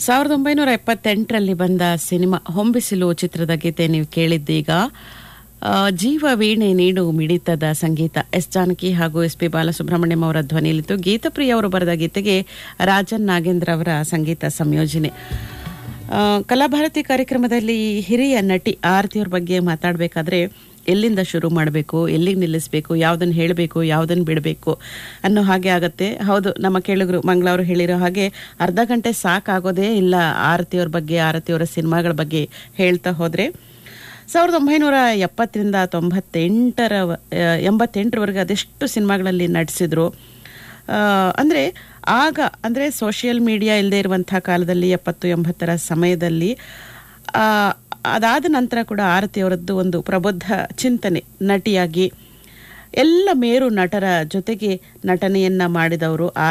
1978ರಲ್ಲಿ ಬಂದ ಸಿನಿಮಾ ಹೊಂಬಿಸಿಲು ಚಿತ್ರದ ಗೀತೆ ನೀವು ಕೇಳಿದ್ದೀಗ. ಜೀವ ವೀಣೆ ನೀಡು ಮಿಡಿತದ ಸಂಗೀತ ಎಸ್ ಜಾನಕಿ ಹಾಗೂ ಎಸ್ ಪಿ ಬಾಲಸುಬ್ರಹ್ಮಣ್ಯಂ ಅವರ ಧ್ವನಿಯಲ್ಲಿತ್ತು. ಗೀತಪ್ರಿಯ ಅವರು ಬರೆದ ಗೀತೆಗೆ ರಾಜನ್ ನಾಗೇಂದ್ರ ಅವರ ಸಂಗೀತ ಸಂಯೋಜನೆ. ಕಲಾಭಾರತಿ ಕಾರ್ಯಕ್ರಮದಲ್ಲಿ ಹಿರಿಯ ನಟಿ ಆರತಿಯವ್ರ ಬಗ್ಗೆ ಮಾತಾಡಬೇಕಾದ್ರೆ ಎಲ್ಲಿಂದ ಶುರು ಮಾಡಬೇಕು, ಎಲ್ಲಿಗೆ ನಿಲ್ಲಿಸಬೇಕು, ಯಾವುದನ್ನು ಹೇಳಬೇಕು, ಯಾವುದನ್ನು ಬಿಡಬೇಕು ಅನ್ನೋ ಹಾಗೆ ಆಗತ್ತೆ. ಹೌದು, ನಮ್ಮ ಕೇಳುಗರು ಮಂಗಳವರು ಹೇಳಿರೋ ಹಾಗೆ ಅರ್ಧ ಗಂಟೆ ಸಾಕಾಗೋದೇ ಇಲ್ಲ ಆರತಿಯವ್ರ ಬಗ್ಗೆ, ಆರತಿಯವರ ಸಿನಿಮಾಗಳ ಬಗ್ಗೆ ಹೇಳ್ತಾ ಹೋದರೆ. 1970ರಿಂದ 88ರವರೆಗೆ ಅದೆಷ್ಟು ಸಿನಿಮಾಗಳಲ್ಲಿ ನಟಿಸಿದ್ರು. ಅಂದರೆ ಆಗ ಅಂದರೆ ಸೋಷಿಯಲ್ ಮೀಡಿಯಾ ಇಲ್ಲದೆ ಇರುವಂಥ ಕಾಲದಲ್ಲಿ 70-80ರ ಸಮಯದಲ್ಲಿ ಅದಾದ ನಂತರ ಕೂಡ ಆರತಿಯವರದ್ದು ಒಂದು ಪ್ರಬುದ್ಧ ಚಿಂತನೆ. ನಟಿಯಾಗಿ ಎಲ್ಲ ಮೇರು ನಟರ ಜೊತೆಗೆ ನಟನೆಯನ್ನ ಮಾಡಿದವರು